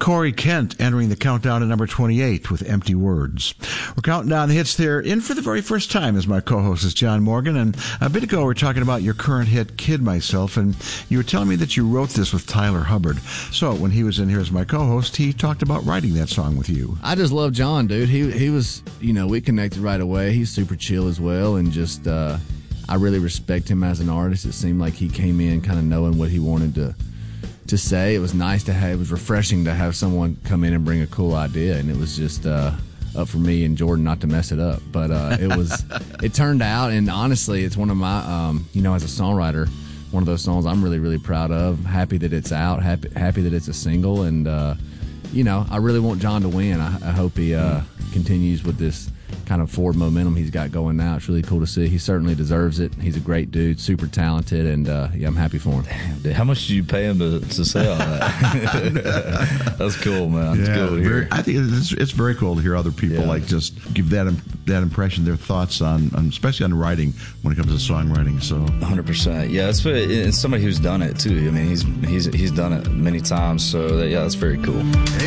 Corey Kent entering the countdown at number 28 with Empty Words. We're counting down the hits there. In for the very first time as my co-host is John Morgan. And a bit ago, we were talking about your current hit, Kid Myself. And you were telling me that you wrote this with Tyler Hubbard. So when he was in here as my co-host, he talked about writing that song with you. I just love John, dude. He was, we connected right away. He's super chill as well. And just, I really respect him as an artist. It seemed like he came in kind of knowing what he wanted to say. It was nice to have, it was refreshing to have someone come in and bring a cool idea, and it was just up for me and Jordan not to mess it up. But it turned out, and honestly, it's one of my, as a songwriter, one of those songs I'm really, really proud of. Happy that it's out, happy that it's a single, and, I really want John to win. I hope he continues with this kind of forward momentum he's got going now. It's really cool to see. He certainly deserves it. He's a great dude, super talented, and I'm happy for him. Damn, dude. How much did you pay him to say all that? That's cool, man. It's cool to hear. I think it's very cool to hear other people just give that impression, their thoughts on especially on writing when it comes to songwriting. So 100%. Yeah, it's somebody who's done it too. I mean, he's done it many times. So that's very cool.